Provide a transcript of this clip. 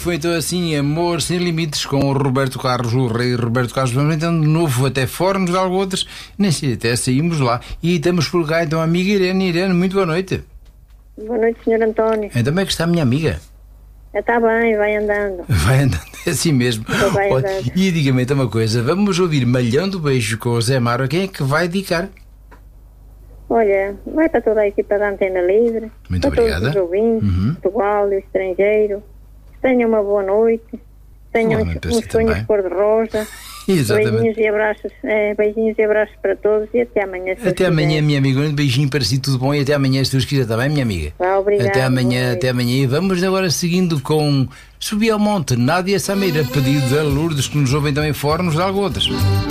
foi então assim, Amor Sem Limites, com o Roberto Carlos, o rei Roberto Carlos. Vamos então de novo até Fornos de Algotas, nem sei, até saímos lá. E estamos por cá então a amiga Irene. Irene, muito boa noite. Boa noite, Sr. António. Então como é que está a minha amiga? Está bem, vai andando. Vai andando, é assim mesmo. Vai Olha, andando. e diga-me então uma coisa, vamos ouvir Malhão do Beijo com o Zé Mário. Quem é que vai dedicar? Olha, vai para toda a equipa da Antena Livre. Muito para obrigada. todos os ouvintes, Portugal e o estrangeiro. Tenham uma boa noite. Tenham Igualmente para uns si também. sonhos cor-de-rosa. Exatamente. Beijinhos e abraços para todos e até amanhã. se Até Deus amanhã, quiser. minha amiga. Um beijinho para si, tudo bom? E até amanhã, se Deus quiser, está bem, minha amiga? Vá, obrigado. Até amanhã, Boa até amanhã. E vamos agora seguindo com Subi ao Monte, Nádia Sameira, pedido da Lourdes, que nos ouvem também em Fornos de Algotas.